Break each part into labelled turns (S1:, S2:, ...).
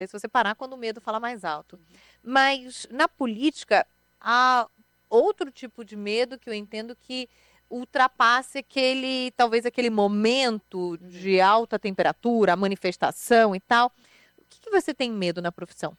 S1: Se você parar quando o medo fala mais alto. Mas na política há outro tipo de medo que eu entendo que ultrapasse talvez aquele momento de alta temperatura, a manifestação e tal. O que você tem medo na profissão?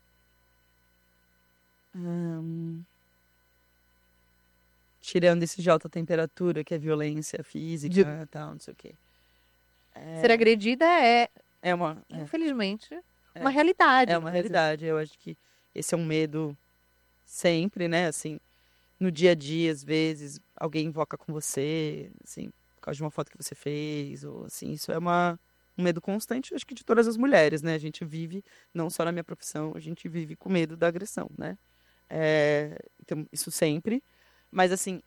S2: Tirando esse de alta temperatura, que é violência física e tal, não sei o quê.
S1: Ser agredida
S2: É uma,
S1: infelizmente, uma
S2: é,
S1: realidade
S2: é
S1: no
S2: uma
S1: Brasil.
S2: realidade. Eu acho que esse é um medo sempre, né? Assim, no dia a dia, às vezes, alguém invoca com você, assim, por causa de uma foto que você fez, ou assim, isso é um medo constante, acho que de todas as mulheres, né? A gente vive, não só na minha profissão, a gente vive com medo da agressão, né? Então, isso sempre. Mas, assim,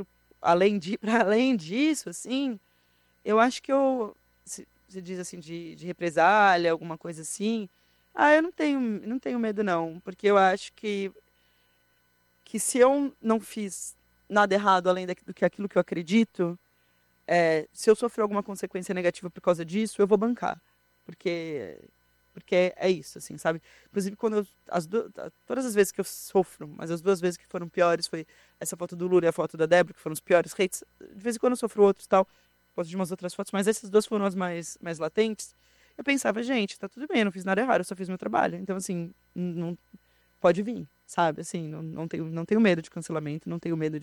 S2: para além disso, assim, eu acho que se diz assim, de represália, alguma coisa assim, eu não tenho medo, não, porque eu acho que se eu não fiz nada errado além do que aquilo que eu acredito, se eu sofrer alguma consequência negativa por causa disso, eu vou bancar. Porque, porque é isso, assim, sabe? Inclusive, todas as vezes que eu sofro, mas as duas vezes que foram piores foi essa foto do Lula e a foto da Débora, que foram os piores hates. De vez em quando eu sofro outros e tal, por causa de umas outras fotos, mas essas duas foram as mais latentes. Eu pensava, gente, tá tudo bem, eu não fiz nada errado, eu só fiz meu trabalho. Então, assim, não, pode vir, sabe? Assim, não tenho medo de cancelamento, não tenho medo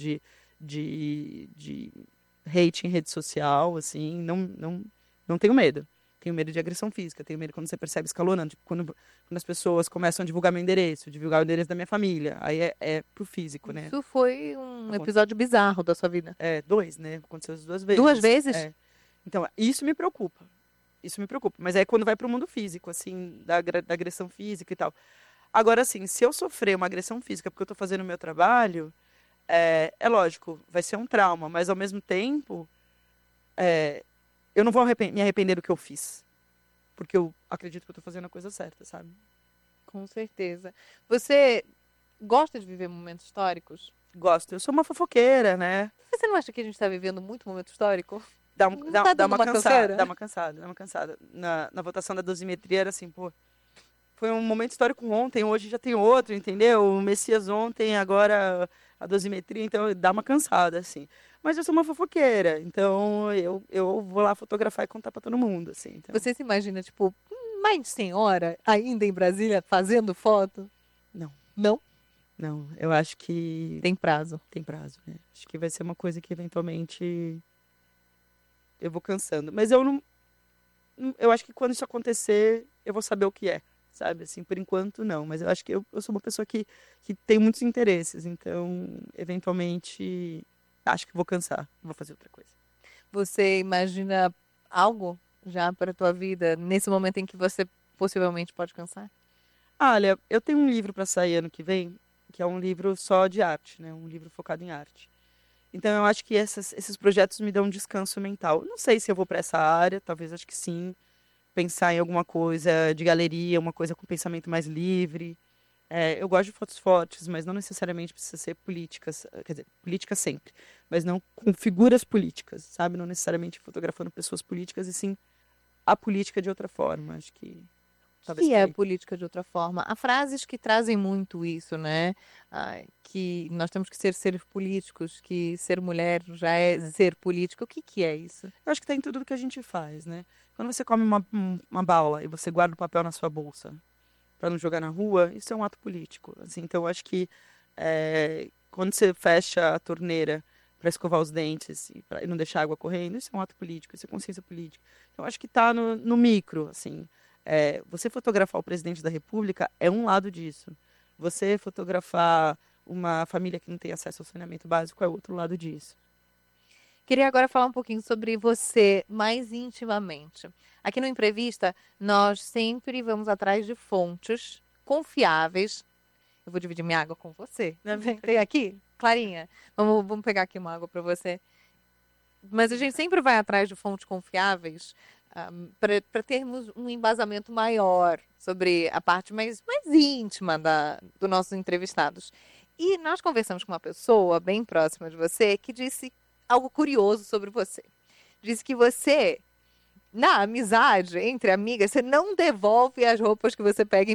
S2: de hate em rede social, assim, não tenho medo. Tenho medo de agressão física, tenho medo quando você percebe escalonando, tipo, quando as pessoas começam a divulgar meu endereço, divulgar o endereço da minha família, aí é pro físico, né?
S1: Isso foi um
S2: Aconte-
S1: episódio bizarro da sua vida.
S2: dois, né? Aconteceu as duas
S1: Duas
S2: vezes.
S1: vezes?
S2: Então, isso me preocupa. Isso me preocupa. Mas aí quando vai pro mundo físico, assim, da agressão física e tal. Agora, assim, se eu sofrer uma agressão física porque eu tô fazendo o meu trabalho, é lógico, vai ser um trauma, mas ao mesmo tempo, eu não vou me arrepender do que eu fiz. Porque eu acredito que eu tô fazendo a coisa certa, sabe?
S1: Com certeza. Você gosta de viver momentos históricos?
S2: Gosto. Eu sou uma fofoqueira, né?
S1: Você não acha que a gente está vivendo muito momento histórico?
S2: Dá, um-
S1: Não
S2: dá,
S1: tá
S2: dá
S1: dando
S2: uma
S1: uma
S2: cansada, dá
S1: canseira?
S2: uma cansada, dá uma cansada. Na votação da dosimetria era assim, pô, foi um momento histórico ontem, hoje já tem outro, entendeu? O Messias ontem, agora a dosimetria, então dá uma cansada, assim. Mas eu sou uma fofoqueira, então eu vou lá fotografar e contar pra todo mundo, assim. Então,
S1: Você se imagina, tipo, mais de 100 horas ainda em Brasília fazendo foto?
S2: não,
S1: Não?
S2: não. Eu acho que
S1: Tem prazo.
S2: tem prazo, né? Acho que vai ser uma coisa que eventualmente eu vou cansando. Mas eu não. Eu acho que quando isso acontecer, eu vou saber o que é, sabe? Assim, por enquanto, não. Mas eu acho que eu sou uma pessoa que tem muitos interesses. Então, eventualmente, acho que vou cansar. Vou fazer outra coisa.
S1: Você imagina algo já para a tua vida nesse momento em que você possivelmente pode cansar?
S2: Olha, eu tenho um livro para sair ano que vem, que é um livro só de arte, né? Um livro focado em arte. Então, eu acho que esses projetos me dão um descanso mental. Não sei se eu vou para essa área, talvez acho que sim. Pensar em alguma coisa de galeria, uma coisa com pensamento mais livre. Eu gosto de fotos fortes, mas não necessariamente precisa ser políticas, quer dizer, políticas sempre, mas não com figuras políticas, sabe? Não necessariamente fotografando pessoas políticas, e sim a política de outra forma. Acho que
S1: O
S2: talvez
S1: que
S2: por
S1: é
S2: aí.
S1: política de outra forma? Há frases que trazem muito isso, né? Que nós temos que ser seres políticos, que ser mulher já é ser política. O que é isso?
S2: Eu acho que tá em tudo que a gente faz, né? Quando você come uma bala e você guarda o papel na sua bolsa para não jogar na rua, isso é um ato político. Assim, então, eu acho que quando você fecha a torneira para escovar os dentes e não deixar a água correndo, isso é um ato político, isso é consciência política. Então, eu acho que está no micro, assim. Você fotografar o presidente da República é um lado disso. Você fotografar uma família que não tem acesso ao saneamento básico é outro lado disso.
S1: Queria agora falar um pouquinho sobre você mais intimamente. Aqui no Entrevista, nós sempre vamos atrás de fontes confiáveis. Eu vou dividir minha água com você. Tem aqui? Clarinha, vamos pegar aqui uma água para você. Mas a gente sempre vai atrás de fontes confiáveis para termos um embasamento maior sobre a parte mais íntima dos nossos entrevistados. E nós conversamos com uma pessoa bem próxima de você que disse algo curioso sobre você. Disse que você na amizade, entre amigas, você não devolve as roupas que você pega